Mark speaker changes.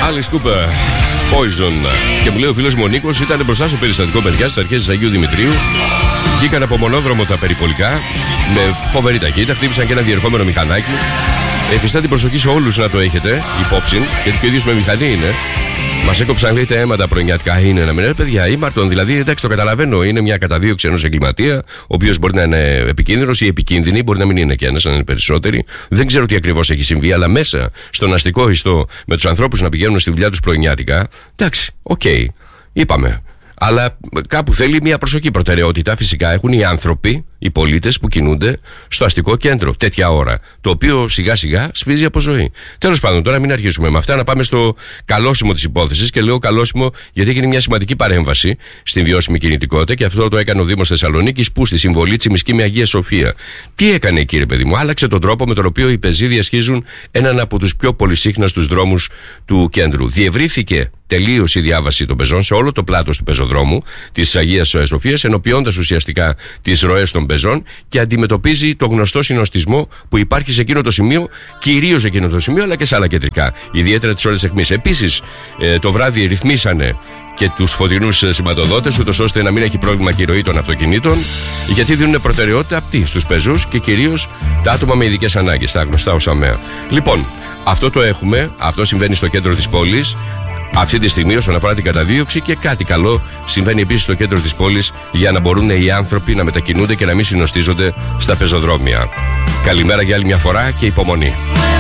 Speaker 1: Alice Cooper, Poison. Και μου λέει ο φίλος μου ο Νίκος, ήταν μπροστά στο περιστατικό, παιδιά, στις αρχές της Αγίου Δημητρίου. Βγήκαν από μονόδρομο τα περιπολικά με φοβερή ταχύτητα, χτύπησαν και ένα διερχόμενο μηχανάκι. Εφιστά την προσοχή σε όλους να το έχετε υπόψη, γιατί και ο ίδιος με μηχανή είναι. Μας έκοψαν, λέει, τα αίματα πρωινιάτικα. Είναι να μην είναι, παιδιά, ήμαρτον. Δηλαδή, εντάξει, το καταλαβαίνω. Είναι μια καταδίωξη ενός εγκληματία, ο οποίος μπορεί να είναι επικίνδυνος ή επικίνδυνη, μπορεί να μην είναι και ένας, να είναι περισσότεροι. Δεν ξέρω τι ακριβώς έχει συμβεί, αλλά μέσα στον αστικό ιστό, με τους ανθρώπους να πηγαίνουν στη δουλειά τους πρωινιάτικα, εντάξει, οκ, είπαμε. Αλλά κάπου θέλει μια προσοχή, προτεραιότητα. Φυσικά έχουν οι άνθρωποι, οι πολίτες που κινούνται στο αστικό κέντρο τέτοια ώρα. Το οποίο σιγά σιγά σφίζει από ζωή. Τέλος πάντων, τώρα μην αρχίσουμε με αυτά, να πάμε στο καλώσιμο της υπόθεσης. Και λέω καλώσιμο γιατί έγινε μια σημαντική παρέμβαση στην βιώσιμη κινητικότητα και αυτό το έκανε ο Δήμος Θεσσαλονίκης, που στη συμβολή Τσιμισκή με Αγία Σοφία. Τι έκανε, κύριε παιδί μου? Άλλαξε τον τρόπο με τον οποίο οι πεζοί διασχίζουν έναν από τους πιο πολυσύχναστους δρόμους του κέντρου. Διευρύθηκε τελείως η διάβαση των πεζών σε όλο το πλάτος του πεζοδρόμου της Αγίας Σοφίας, ενοποιώντας ουσιαστικά τις ροές των πεζών, και αντιμετωπίζει το γνωστό συνοστισμό που υπάρχει σε εκείνο το σημείο, κυρίως σε εκείνο το σημείο, αλλά και σε άλλα κεντρικά, ιδιαίτερα τις ώρες αιχμής. Επίσης, το βράδυ ρυθμίσανε και τους φωτεινούς σηματοδότες, ούτως ώστε να μην έχει πρόβλημα και η ροή των αυτοκινήτων, γιατί δίνουν προτεραιότητα στους πεζούς και κυρίως τα άτομα με ειδικές ανάγκες, τα γνωστά ως ΑΜΕΑ. Λοιπόν, αυτό το έχουμε, αυτό συμβαίνει στο κέντρο της πόλης αυτή τη στιγμή όσον αφορά την καταδίωξη, και κάτι καλό συμβαίνει επίσης στο κέντρο της πόλης για να μπορούν οι άνθρωποι να μετακινούνται και να μην συνοστίζονται στα πεζοδρόμια. Καλημέρα για άλλη μια φορά και υπομονή.